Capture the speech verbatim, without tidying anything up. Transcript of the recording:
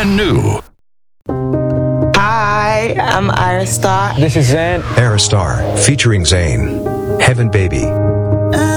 brand new. Hi, I'm Iris Star. This is Zayn. Aristar, featuring Zayn. Heaven Baby.